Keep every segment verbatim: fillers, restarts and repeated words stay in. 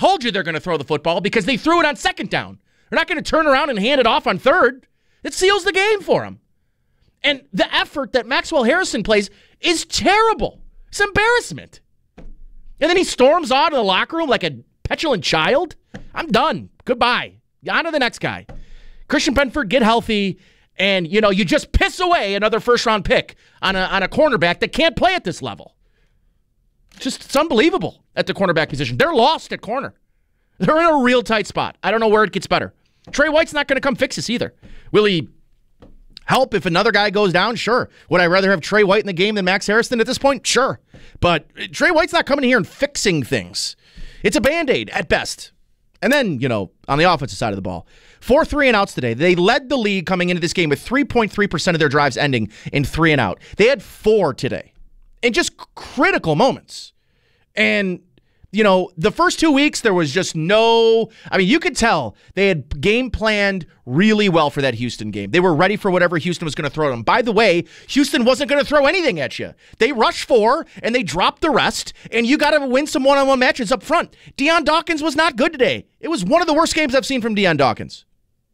told you they're going to throw the football because they threw it on second down. They're not going to turn around and hand it off on third. It seals the game for them. And the effort that Maxwell Harrison plays is terrible. It's embarrassment. And then he storms out of the locker room like a petulant child. I'm done. Goodbye. On to the next guy. Christian Benford, get healthy. And, you know, you just piss away another first-round pick on a, on a cornerback that can't play at this level. Just, it's unbelievable at the cornerback position. They're lost at corner. They're in a real tight spot. I don't know where it gets better. Trey White's not going to come fix this either. Will he help if another guy goes down? Sure. Would I rather have Trey White in the game than Max Harrison at this point? Sure. But Trey White's not coming here and fixing things. It's a Band-Aid at best. And then, you know, on the offensive side of the ball, four three and outs today. They led the league coming into this game with three point three percent of their drives ending in three and out. They had four today in just critical moments. And, you know, the first two weeks, there was just no, I mean, you could tell they had game planned really well for that Houston game. They were ready for whatever Houston was going to throw them. By the way, Houston wasn't going to throw anything at you. They rushed four, and they dropped the rest, and you got to win some one-on-one matches up front. Deion Dawkins was not good today. It was one of the worst games I've seen from Deion Dawkins.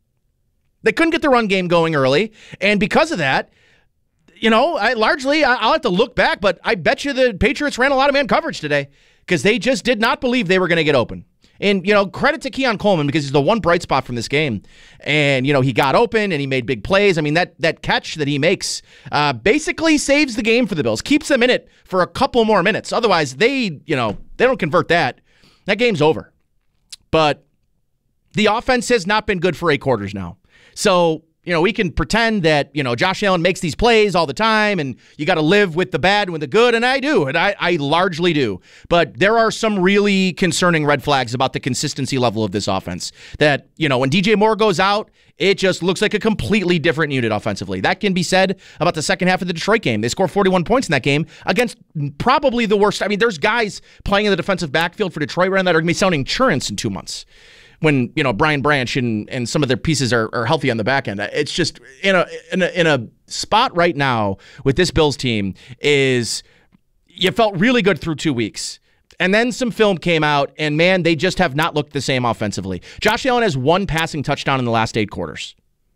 They couldn't get the run game going early, and because of that, you know, I largely, I'll have to look back, but I bet you the Patriots ran a lot of man coverage today because they just did not believe they were going to get open. And, you know, credit to Keon Coleman because he's the one bright spot from this game. And, you know, he got open and he made big plays. I mean, that that catch that he makes uh, basically saves the game for the Bills, keeps them in it for a couple more minutes. Otherwise, they, you know, they don't convert that. That game's over. But the offense has not been good for eight quarters now. So, you know, we can pretend that, you know, Josh Allen makes these plays all the time and you got to live with the bad and with the good, and I do, and I, I largely do. But there are some really concerning red flags about the consistency level of this offense that, you know, when D J Moore goes out, it just looks like a completely different unit offensively. That can be said about the second half of the Detroit game. They scored forty-one points in that game against probably the worst. I mean, there's guys playing in the defensive backfield for Detroit right now that are going to be sounding insurance in two months. When, you know, Brian Branch and, and some of their pieces are, are healthy on the back end. It's just in a, in a in a spot right now with this Bills team is you felt really good through two weeks. And then some film came out, and, man, they just have not looked the same offensively. Josh Allen has one passing touchdown in the last eight quarters.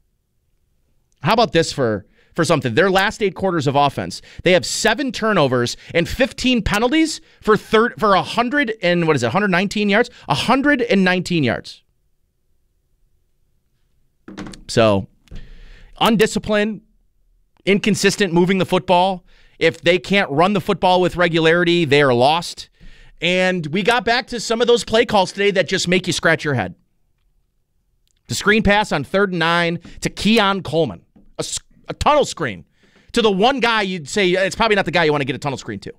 How about this for, for something? Their last eight quarters of offense, they have seven turnovers and fifteen penalties for third for one hundred and what is it, one hundred nineteen yards? one hundred nineteen yards. So, undisciplined, inconsistent moving the football. If they can't run the football with regularity, they are lost. And we got back to some of those play calls today that just make you scratch your head. The screen pass on third and nine to Keon Coleman. A A tunnel screen to the one guy you'd say it's probably not the guy you want to get a tunnel screen to.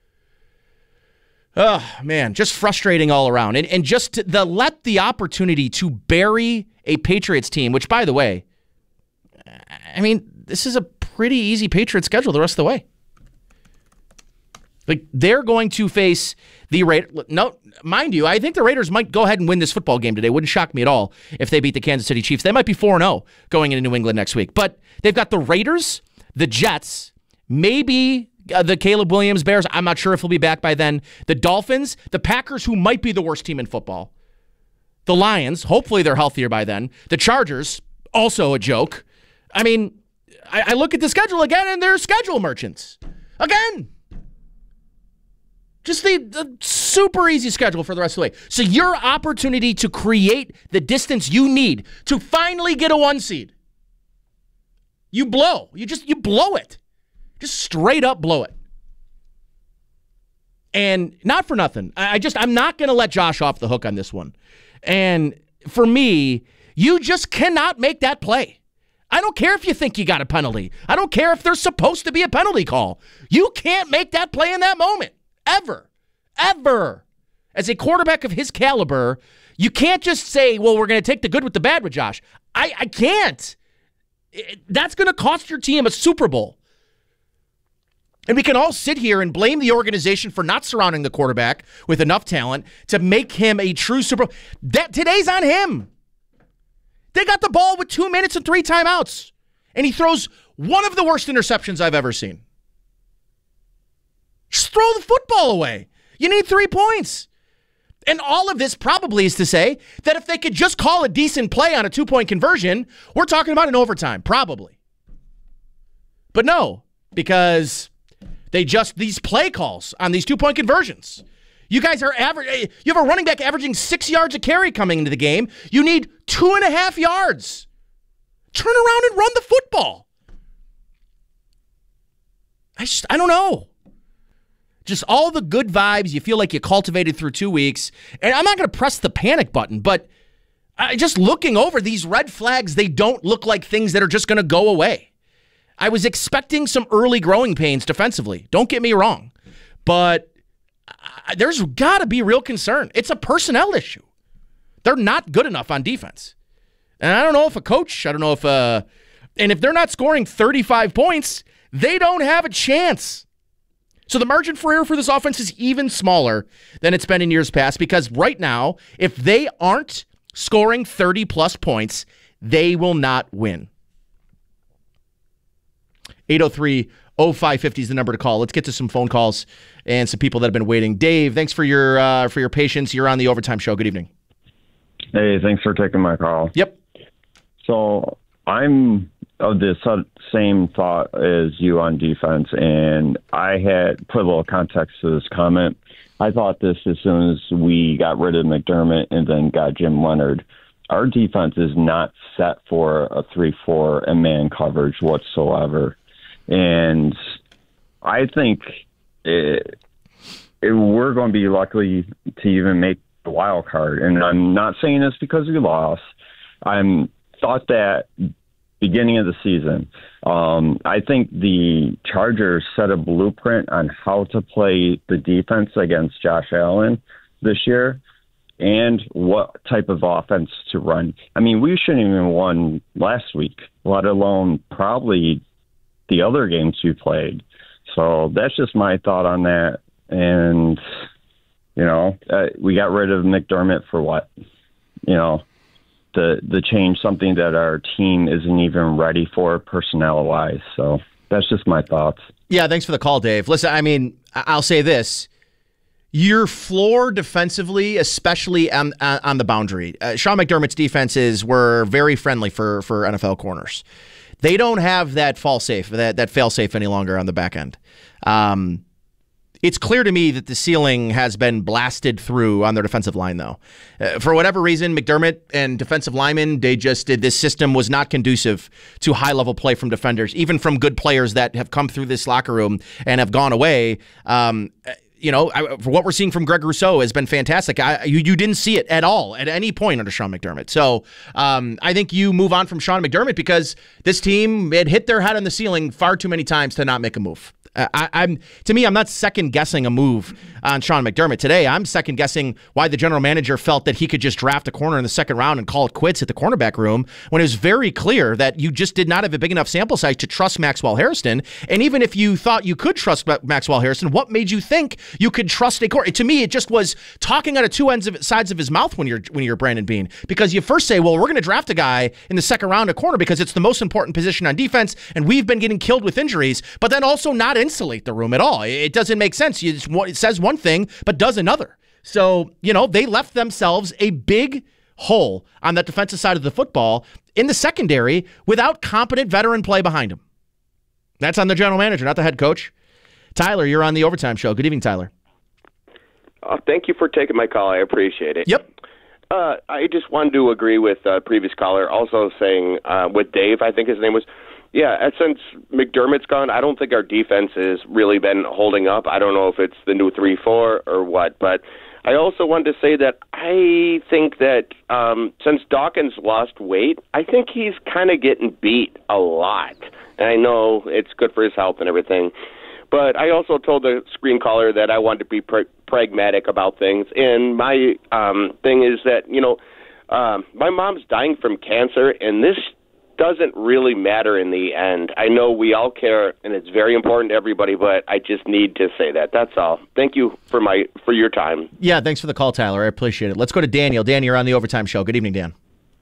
Oh, man, just frustrating all around. And, and just the let the opportunity to bury a Patriots team, which, by the way, I mean, this is a pretty easy Patriots schedule the rest of the way. Like, they're going to face the Raiders. No, mind you, I think the Raiders might go ahead and win this football game today. Wouldn't shock me at all if they beat the Kansas City Chiefs. They might be four and oh going into New England next week. But they've got the Raiders, the Jets, maybe uh, the Caleb Williams Bears. I'm not sure if he'll be back by then. The Dolphins, the Packers, who might be the worst team in football. The Lions, hopefully they're healthier by then. The Chargers, also a joke. I mean, I, I look at the schedule again, and they're schedule merchants. Again. Just the, the super easy schedule for the rest of the way. So your opportunity to create the distance you need to finally get a one seed, you blow. You just, you blow it. Just straight up blow it. And not for nothing. I just, I'm not going to let Josh off the hook on this one. And for me, you just cannot make that play. I don't care if you think you got a penalty. I don't care if there's supposed to be a penalty call. You can't make that play in that moment. Ever. Ever. As a quarterback of his caliber, you can't just say, well, we're going to take the good with the bad with Josh. I, I can't. It, that's going to cost your team a Super Bowl. And we can all sit here and blame the organization for not surrounding the quarterback with enough talent to make him a true Super Bowl. That, today's on him. They got the ball with two minutes and three timeouts. And he throws one of the worst interceptions I've ever seen. Just throw the football away. You need three points. And all of this probably is to say that if they could just call a decent play on a two-point conversion, we're talking about an overtime, probably. But no, because they just, these play calls on these two-point conversions. You guys are average. You have a running back averaging six yards a carry coming into the game. You need two and a half yards. Turn around and run the football. I just, I don't know. Just all the good vibes you feel like you cultivated through two weeks. And I'm not going to press the panic button, but I, just looking over these red flags, they don't look like things that are just going to go away. I was expecting some early growing pains defensively. Don't get me wrong. But I, there's got to be real concern. It's a personnel issue. They're not good enough on defense. And I don't know if a coach, I don't know if, uh, and if they're not scoring thirty-five points, they don't have a chance. So the margin for error for this offense is even smaller than it's been in years past because right now, if they aren't scoring thirty-plus points, they will not win. eight oh three oh five five oh is the number to call. Let's get to some phone calls and some people that have been waiting. Dave, thanks for your uh, for your patience. You're on the Overtime Show. Good evening. Hey, thanks for taking my call. Yep. So I'm of the same thought as you on defense, and I had put a little context to this comment. I thought this as soon as we got rid of McDermott and then got Jim Leonhard. Our defense is not set for a three four and man coverage whatsoever. And I think it, it, we're going to be lucky to even make the wild card. And I'm not saying this because we lost. I'm thought that beginning of the season, um, I think the Chargers set a blueprint on how to play the defense against Josh Allen this year and what type of offense to run. I mean, we shouldn't even won last week, let alone probably the other games we played. So that's just my thought on that. And, you know, uh, we got rid of McDermott for what? You know, the the change, something that our team isn't even ready for personnel-wise. So that's just my thoughts. Yeah, thanks for the call, Dave. Listen, I mean, I'll say this. Your floor defensively, especially on, on the boundary, uh, Sean McDermott's defenses were very friendly for, for N F L corners. They don't have that fall safe, that, that fail safe any longer on the back end. Um, it's clear to me that the ceiling has been blasted through on their defensive line, though. Uh, for whatever reason, McDermott and defensive linemen, they just did, this system was not conducive to high-level play from defenders, even from good players that have come through this locker room and have gone away. Um, you know, I, for what we're seeing from Greg Rousseau has been fantastic. I, you, you didn't see it at all at any point under Sean McDermott. So um, I think you move on from Sean McDermott because this team had hit their head on the ceiling far too many times to not make a move. I, I'm to me, I'm not second guessing a move on Sean McDermott today. I'm second guessing why the general manager felt that he could just draft a corner in the second round and call it quits at the cornerback room when it was very clear that you just did not have a big enough sample size to trust Maxwell Harrison. And even if you thought you could trust Maxwell Harrison, what made you think you could trust a corner? To me, it just was talking out of two ends of sides of his mouth when you're when you're Brandon Beane, because you first say, well, we're going to draft a guy in the second round, a corner, because it's the most important position on defense, and we've been getting killed with injuries, but then also not insulate the room at all. It doesn't make sense. It says one thing, but does another. So, you know, they left themselves a big hole on that defensive side of the football in the secondary without competent veteran play behind them. That's on the general manager, not the head coach. Tyler, you're on the Overtime Show. Good evening, Tyler. Uh, thank you for taking my call. I appreciate it. Yep. Uh, I just wanted to agree with uh, previous caller, also saying uh, with Dave, I think his name was, yeah, since McDermott's gone, I don't think our defense has really been holding up. I don't know if it's the new three four or what, but I also wanted to say that I think that um, since Dawkins lost weight, I think he's kind of getting beat a lot. And I know it's good for his health and everything. But I also told the screen caller that I wanted to be pr- pragmatic about things. And my um, thing is that, you know, um, my mom's dying from cancer, and this doesn't really matter in the end. I know we all care, and it's very important to everybody, but I just need to say that. That's all. Thank you for my for your time. Yeah, thanks for the call, Tyler. I appreciate it. Let's go to Daniel. Dan, you're on the Overtime Show. Good evening, Dan.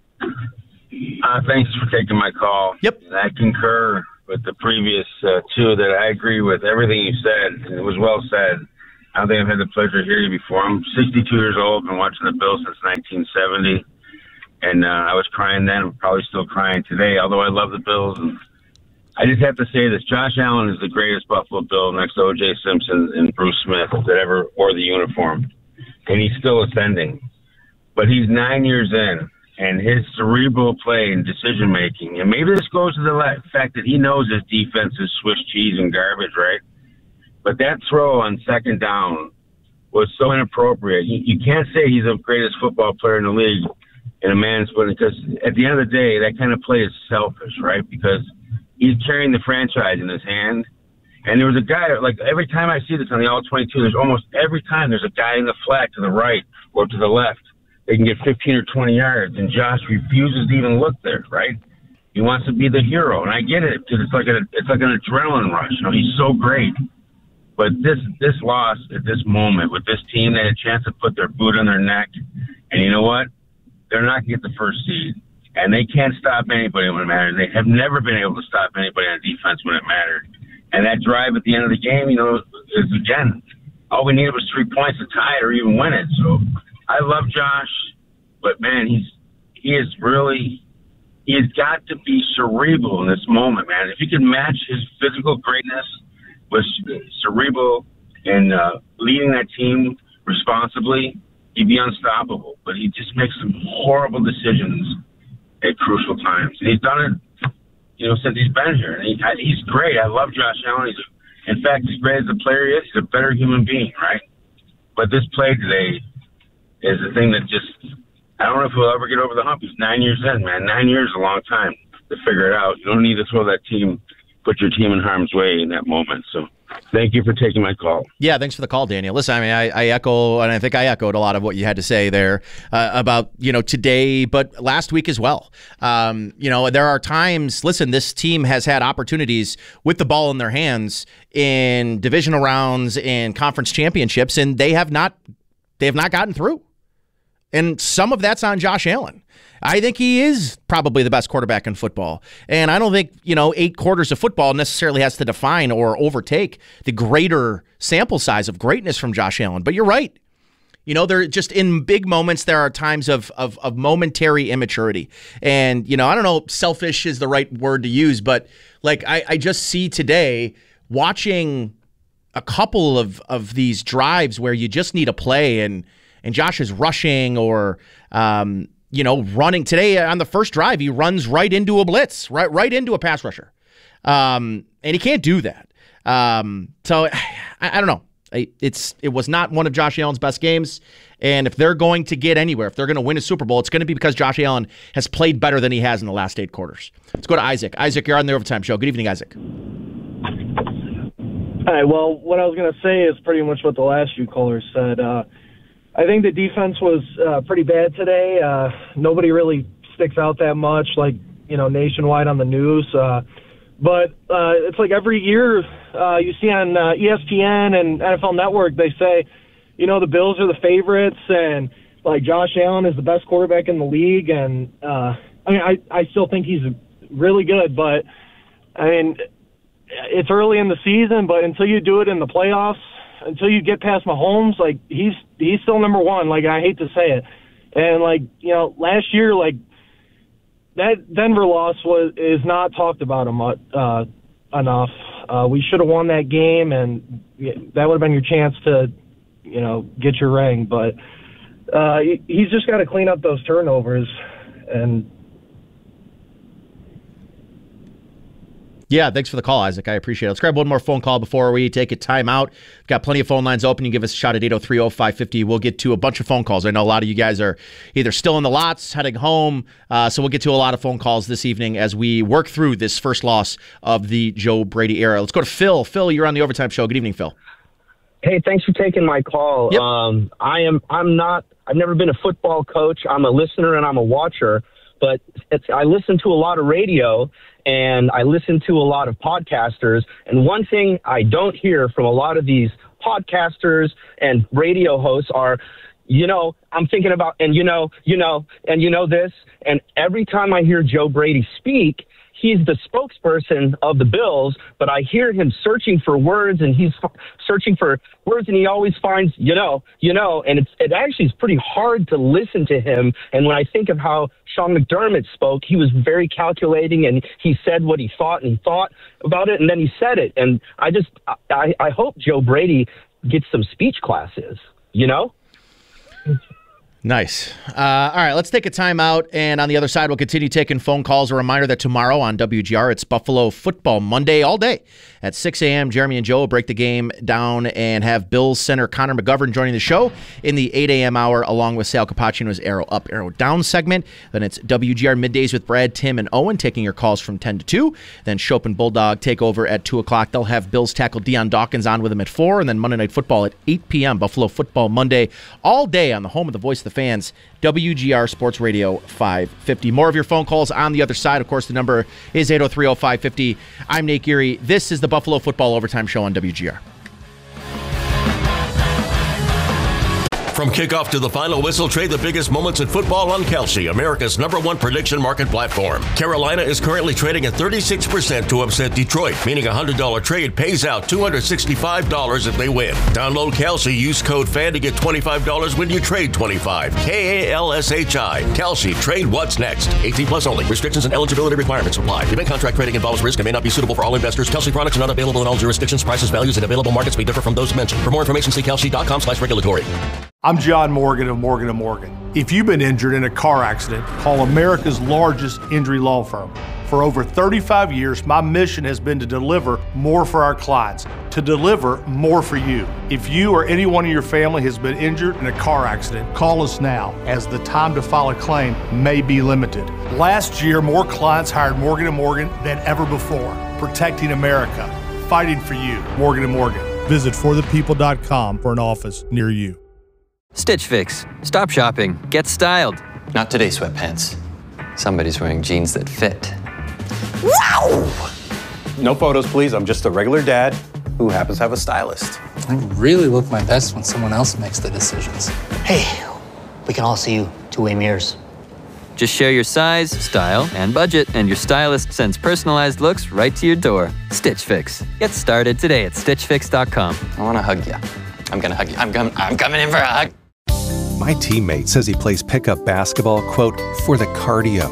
Uh, thanks for taking my call. Yep. And I concur with the previous uh, two that I agree with everything you said, and it was well said. I don't think I've had the pleasure of hearing you before. I'm sixty-two years old. Been watching the Bills since nineteen seventy, and uh, I was crying then. I'm probably still crying today. Although I love the Bills, and I just have to say this: Josh Allen is the greatest Buffalo Bill next to O J Simpson and Bruce Smith that ever wore the uniform, and he's still ascending. But he's nine years in, and his cerebral play and decision making, and maybe this goes to the fact that he knows his defense is Swiss cheese and garbage, right? But that throw on second down was so inappropriate. You, you can't say he's the greatest football player in the league in a man's foot, because at the end of the day, that kind of play is selfish, right? Because he's carrying the franchise in his hand. And there was a guy, like every time I see this on the all twenty-two, there's almost every time there's a guy in the flat to the right or to the left. They can get fifteen or twenty yards, and Josh refuses to even look there, right? He wants to be the hero, and I get it, because it's like a, it's like an adrenaline rush. You know, he's so great. But this this loss at this moment with this team, they had a chance to put their boot on their neck. And you know what? They're not going to get the first seed. And they can't stop anybody when it matters. They have never been able to stop anybody on defense when it mattered. And that drive at the end of the game, you know, is, again, all we needed was three points to tie it or even win it. So I love Josh, but, man, he's he is really – he has got to be cerebral in this moment, man. If he can match his physical greatness – was cerebral and uh, leading that team responsibly, he'd be unstoppable. But he just makes some horrible decisions at crucial times. And he's done it, you know, since he's been here. And he, I, he's great. I love Josh Allen. He's, in fact, as great as a player he is, he's a better human being, right? But this play today is the thing that just, I don't know if he'll ever get over the hump. He's nine years in, man. Nine years is a long time to figure it out. You don't need to throw that team put your team in harm's way in that moment. So thank you for taking my call. Yeah, thanks for the call, Daniel. Listen, I mean, I, I echo, and I think I echoed a lot of what you had to say there uh, about, you know, today, but last week as well. Um, you know, there are times, listen, this team has had opportunities with the ball in their hands in divisional rounds and conference championships, and they have not, they have not gotten through. And some of that's on Josh Allen. I think he is probably the best quarterback in football. And I don't think, you know, eight quarters of football necessarily has to define or overtake the greater sample size of greatness from Josh Allen. But you're right. You know, they're just in big moments, there are times of, of, of momentary immaturity. And, you know, I don't know, selfish is the right word to use, but like I, I just see today watching a couple of, of these drives where you just need a play and, and Josh is rushing or, um, you know, running. Today on the first drive, he runs right into a blitz, right right into a pass rusher. Um, and he can't do that. Um, so I, I don't know. I, it's It was not one of Josh Allen's best games. And if they're going to get anywhere, if they're going to win a Super Bowl, it's going to be because Josh Allen has played better than he has in the last eight quarters. Let's go to Isaac. Isaac, you're on the Overtime Show. Good evening, Isaac. Hi. Well, what I was going to say is pretty much what the last few callers said. Uh, I think the defense was uh, pretty bad today. Uh, nobody really sticks out that much, like, you know, nationwide on the news. Uh, but uh, it's like every year uh, you see on uh, E S P N and N F L Network, they say, you know, the Bills are the favorites and, like, Josh Allen is the best quarterback in the league. And, uh, I mean, I, I still think he's really good, but, I mean, it's early in the season, but until you do it in the playoffs, until you get past Mahomes, like, he's he's still number one. Like, I hate to say it. And, like, you know, last year, like, that Denver loss was is not talked about uh, enough. Uh, we should have won that game, and that would have been your chance to, you know, get your ring. But uh, he's just got to clean up those turnovers. And Yeah, thanks for the call, Isaac. I appreciate it. Let's grab one more phone call before we take a timeout. We've got plenty of phone lines open. You give us a shot at eight oh three oh five five oh. We'll get to a bunch of phone calls. I know a lot of you guys are either still in the lots, heading home, uh, so we'll get to a lot of phone calls this evening as we work through this first loss of the Joe Brady era. Let's go to Phil. Phil, you're on the Overtime Show. Good evening, Phil. Hey, thanks for taking my call. Yep. Um, I am. I'm not. I've never been a football coach. I'm a listener and I'm a watcher. But it's, I listen to a lot of radio and I listen to a lot of podcasters. And one thing I don't hear from a lot of these podcasters and radio hosts are, you know, I'm thinking about, and you know, you know, and you know this. And every time I hear Joe Brady speak, he's the spokesperson of the Bills, but I hear him searching for words, and he's f- searching for words, and he always finds, you know, you know, and it's, it actually is pretty hard to listen to him. And when I think of how Sean McDermott spoke, he was very calculating, and he said what he thought, and he thought about it, and then he said it. And I just, I, I hope Joe Brady gets some speech classes, you know? Nice. Uh, all right, let's take a timeout, and on the other side, we'll continue taking phone calls. A reminder that tomorrow on W G R, it's Buffalo Football Monday all day at six a.m. Jeremy and Joe will break the game down and have Bills center Connor McGovern joining the show in the eight a.m. hour, along with Sal Capacino's Arrow Up, Arrow Down segment. Then it's W G R Middays with Brad, Tim, and Owen taking your calls from ten to two. Then Shope and Bulldog take over at two o'clock. They'll have Bills tackle Deion Dawkins on with them at four, and then Monday Night Football at eight p.m. Buffalo Football Monday all day on the home of the voice of the fans, W G R Sports Radio five fifty. More of your phone calls on the other side. Of course, the number is eight oh three oh five fifty. I'm Nate Geary. This is the Buffalo Football Overtime Show on W G R. From kickoff to the final whistle, trade the biggest moments in football on Kalshi, America's number one prediction market platform. Carolina is currently trading at thirty-six percent to upset Detroit, meaning a one hundred dollars trade pays out two hundred sixty-five dollars if they win. Download Kalshi, use code FAN to get twenty-five dollars when you trade twenty-five dollars. K A L S H I. Kalshi, trade what's next. eighteen plus only. Restrictions and eligibility requirements apply. Event contract trading involves risk and may not be suitable for all investors. Kalshi products are not available in all jurisdictions. Prices, values, and available markets may differ from those mentioned. For more information, see kalshi.com slash regulatory. I'm John Morgan of Morgan and Morgan. If you've been injured in a car accident, call America's largest injury law firm. For over thirty-five years, my mission has been to deliver more for our clients, to deliver more for you. If you or anyone in your family has been injured in a car accident, call us now, as the time to file a claim may be limited. Last year, more clients hired Morgan and Morgan than ever before, protecting America, fighting for you. Morgan and Morgan. Visit for the people dot com for an office near you. Stitch Fix. Stop shopping. Get styled. Not today, sweatpants. Somebody's wearing jeans that fit. Wow! No photos, please. I'm just a regular dad who happens to have a stylist. I really look my best when someone else makes the decisions. Hey, we can all see you two-way mirrors. Just share your size, style, and budget, and your stylist sends personalized looks right to your door. Stitch Fix. Get started today at stitch fix dot com. I want to hug you. I'm going to hug you. I'm, com- I'm coming in for a hug. My teammate says he plays pickup basketball, quote, for the cardio.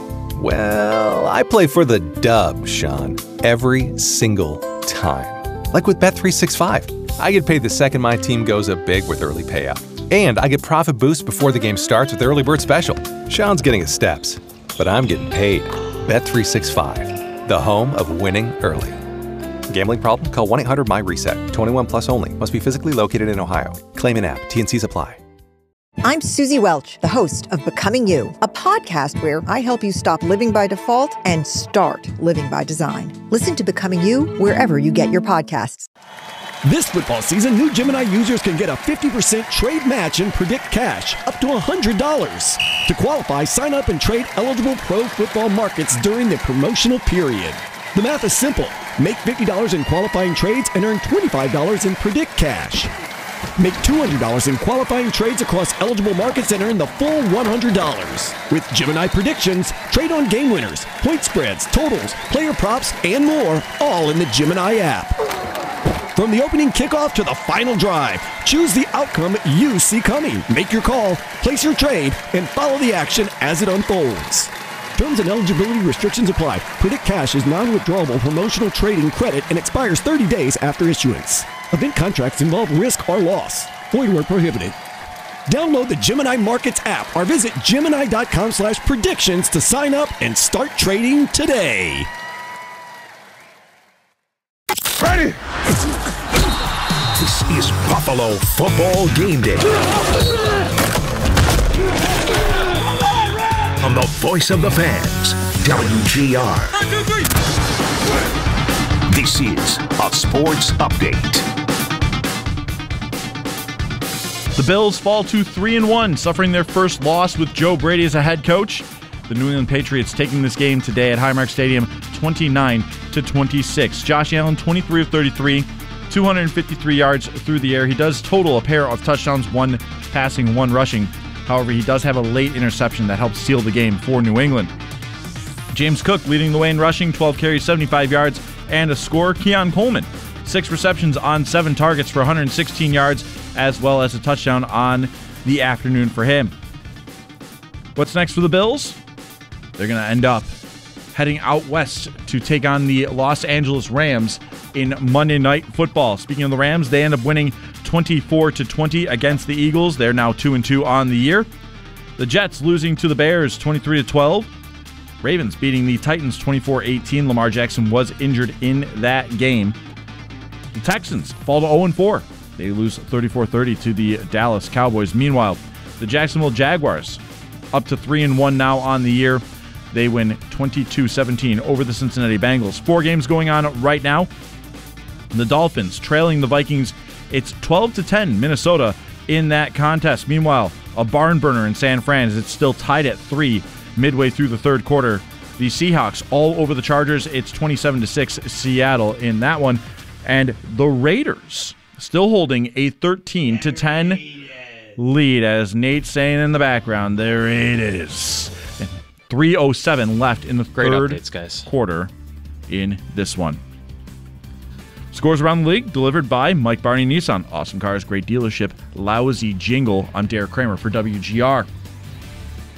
Well, I play for the dub, Sean, every single time. Like with Bet three sixty-five. I get paid the second my team goes up big with early payout. And I get profit boosts before the game starts with Early Bird Special. Sean's getting his steps, but I'm getting paid. Bet three sixty-five, the home of winning early. Gambling problem? Call one eight hundred my reset. twenty-one plus only. Must be physically located in Ohio. Claim an app. T N Cs apply. I'm Susie Welch, the host of Becoming You, a podcast where I help you stop living by default and start living by design. Listen to Becoming You wherever you get your podcasts. This football season, new Gemini users can get a fifty percent trade match and predict cash up to one hundred dollars. To qualify, sign up and trade eligible pro football markets during the promotional period. The math is simple. Make fifty dollars in qualifying trades and earn twenty-five dollars in predict cash. Make two hundred dollars in qualifying trades across eligible markets and earn the full one hundred dollars. With Gemini Predictions, trade on game winners, point spreads, totals, player props, and more, all in the Gemini app. From the opening kickoff to the final drive, choose the outcome you see coming. Make your call, place your trade, and follow the action as it unfolds. Terms and eligibility restrictions apply. Predict Cash is non-withdrawable promotional trading credit and expires thirty days after issuance. Event contracts involve risk or loss. Void where prohibited. Download the Gemini Markets app or visit Gemini.com slash predictions to sign up and start trading today. Ready? This is Buffalo Football Game Day. On the voice of the fans, W G R. This is a sports update. The Bills fall to three and one, suffering their first loss with Joe Brady as a head coach. The New England Patriots taking this game today at Highmark Stadium, twenty-nine to twenty-six. Josh Allen, twenty-three of thirty-three, two hundred fifty-three yards through the air. He does total a pair of touchdowns, one passing, one rushing. However, he does have a late interception that helps seal the game for New England. James Cook leading the way in rushing, twelve carries, seventy-five yards, and a score. Keon Coleman, six receptions on seven targets for one hundred sixteen yards, as well as a touchdown on the afternoon for him. What's next for the Bills? They're going to end up heading out west to take on the Los Angeles Rams in Monday Night Football. Speaking of the Rams, they end up winning twenty-four to twenty against the Eagles. They're now two and two on the year. The Jets losing to the Bears twenty-three to twelve. Ravens beating the Titans twenty-four eighteen. Lamar Jackson was injured in that game. The Texans fall to oh and four. They lose thirty-four thirty to the Dallas Cowboys. Meanwhile, the Jacksonville Jaguars up to three and one now on the year. They win twenty-two seventeen over the Cincinnati Bengals. Four games going on right now. The Dolphins trailing the Vikings. It's twelve to ten Minnesota in that contest. Meanwhile, a barn burner in San Fran as it's still tied at three midway through the third quarter. The Seahawks all over the Chargers. It's twenty-seven to six Seattle in that one. And the Raiders still holding a thirteen to ten lead, as Nate's saying in the background. There it is. three oh seven left in the Great third updates, guys. quarter in this one. Scores around the league delivered by Mike Barney Nissan. Awesome cars, great dealership, lousy jingle. I'm Derek Kramer for W G R.